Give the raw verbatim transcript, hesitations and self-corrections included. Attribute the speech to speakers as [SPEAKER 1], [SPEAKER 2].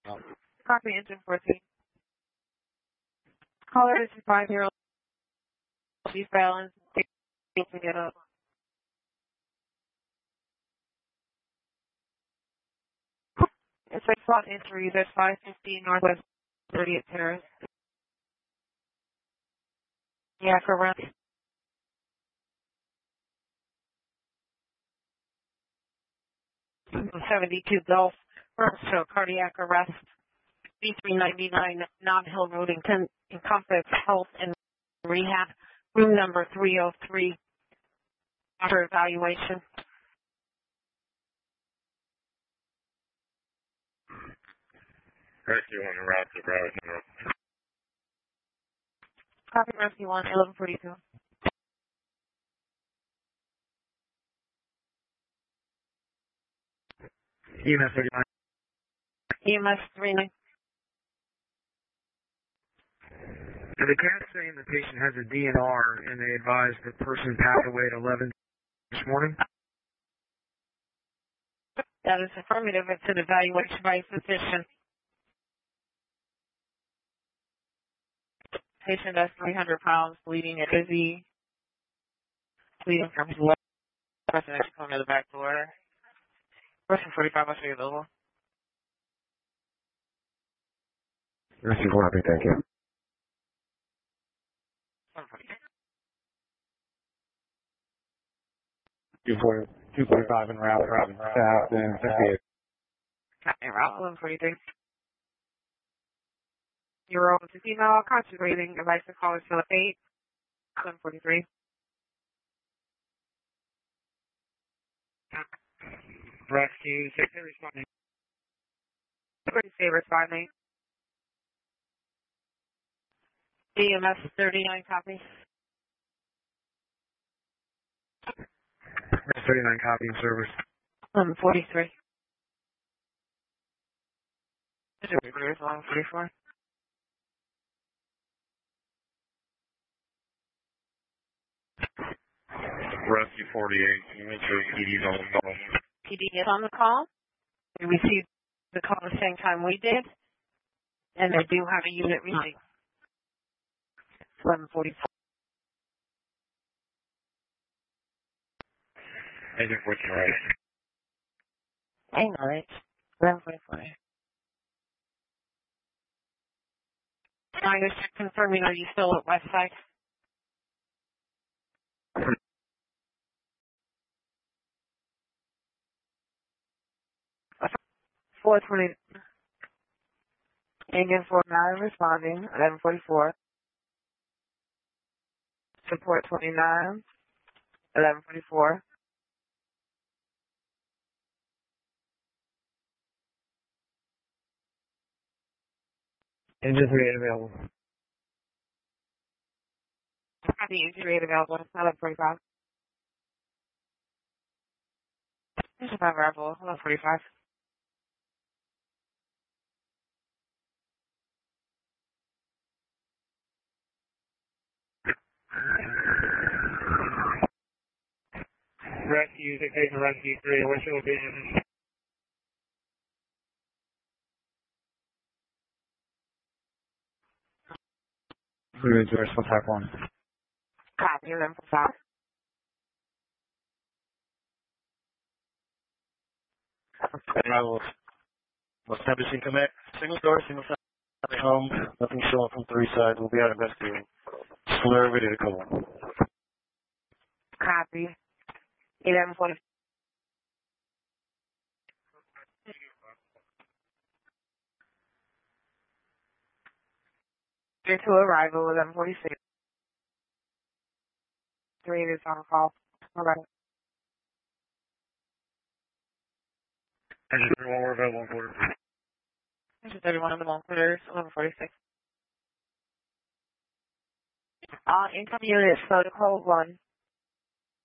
[SPEAKER 1] Copy engine fourteen. Caller is five zero. Be balance. Take it up. It's like slot entry. That's five fifteen Northwest thirtieth Terrace. Yeah, for rent. seventy-two Gulf. So cardiac arrest. B three ninety-nine Non Hill Road in Encompass Health and Rehab. Room number three oh three. After evaluation.
[SPEAKER 2] Rescue one, route to Broward.
[SPEAKER 1] Copy Rescue one, eleven forty-two.
[SPEAKER 2] E M S thirty-nine.
[SPEAKER 1] E M S thirty-nine.
[SPEAKER 2] The cat's saying the patient has a D N R and they advised the person passed away at eleven this morning.
[SPEAKER 1] That is affirmative. It's an evaluation by a physician. Patient has three hundred pounds, bleeding at dizzy, bleeding from his left. Person actually coming to the back door. Person forty-five, I'll show you available.
[SPEAKER 2] Rescue four, happy, thank you. two forty-five en route, route, south, and fifty-eight.
[SPEAKER 1] En route, eleven forty-three. You're open to female, concentrating, advice to callers Philip eight, eleven forty-three.
[SPEAKER 2] Rescue, six, responding.
[SPEAKER 1] Pretty say responding. E M S thirty-nine, copy.
[SPEAKER 2] thirty-nine, copy in service.
[SPEAKER 1] eleven forty-three. eleven forty-four.
[SPEAKER 2] Rescue forty-eight, can you make sure P D's on the call?
[SPEAKER 1] P D is on the call. We received the call the same time we did, and they do have a unit receipt. eleven forty-four.
[SPEAKER 2] Agent fourteen, right.
[SPEAKER 1] Hang on, it's eleven forty-four. I'm just confirming, are you still at Westside? four twenty. Engine four nine responding, eleven forty-four. Support twenty-nine, eleven forty-four.
[SPEAKER 2] Engine three eight available.
[SPEAKER 1] The engine rate available, eleven forty-five. Engine five available, eleven forty-five.
[SPEAKER 2] Rescue, dictation rescue three, what's your opinion? Blue George, what's type one?
[SPEAKER 1] Copy, eleven forty-five.
[SPEAKER 2] And I will, will establishing commit. Single door, single side, home, nothing showing from three sides. We'll be out investigating. Slur, ready to go.
[SPEAKER 1] Copy, eleven forty-five. To arrival, eleven forty-six. Three is on call. All right.
[SPEAKER 2] Engine thirty-one, we're available in quarter.
[SPEAKER 1] Engine thirty-one on the one quarters, eleven forty-six. All income units, protocol one.